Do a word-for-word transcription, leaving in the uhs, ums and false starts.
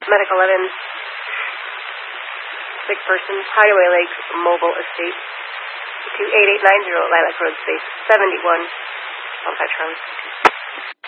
Medic eleven, sick person, Hideaway Lake Mobile Estate, to eight eight nine zero Lilac Road, space seventy-one, Alpha Charlie.